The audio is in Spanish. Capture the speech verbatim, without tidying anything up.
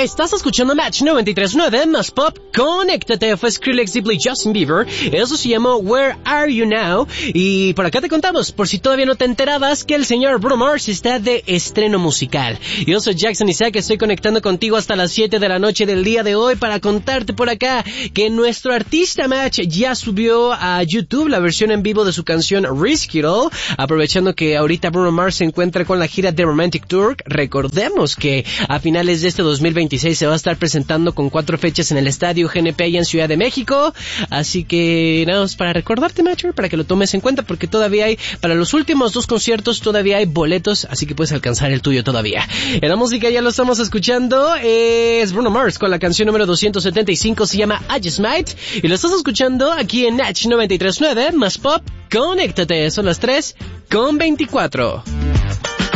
Estás escuchando Match noventa y tres punto nueve más pop. Conéctate, fue Skrillex, Deeply, Justin Bieber. Eso se llamó Where Are You Now. Y por acá te contamos, por si todavía no te enterabas, que el señor Bruno Mars está de estreno musical. Yo soy Jackson Isaac, estoy conectando contigo hasta las siete de la noche del día de hoy para contarte por acá que nuestro artista Match ya subió a YouTube la versión en vivo de su canción Risk It All, aprovechando que ahorita Bruno Mars se encuentra con la gira The Romantic Tour. Recordemos que a finales de este dos mil veintiséis se va a estar presentando con cuatro fechas en el Estadio G N P y en Ciudad de México, así que nada más para recordarte, Matcher, para que lo tomes en cuenta, porque todavía hay, para los últimos dos conciertos todavía hay boletos, así que puedes alcanzar el tuyo todavía. En la música ya lo estamos escuchando, es Bruno Mars con la canción número doscientos setenta y cinco, se llama I Just Might, y lo estás escuchando aquí en Natch noventa y tres punto nueve, más pop. Conéctate, son las tres con veinticuatro.